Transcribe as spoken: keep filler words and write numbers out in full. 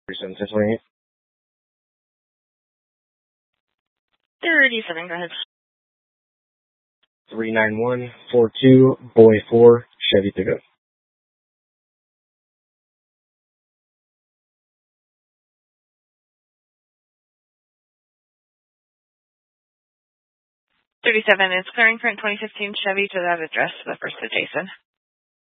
thirty-seven, ten twenty-eight. thirty-seven, go ahead. three nine one four two, Boy four, Chevy pickup. thirty-seven, it's clearing for a twenty fifteen Chevy to that address, the first to Jason.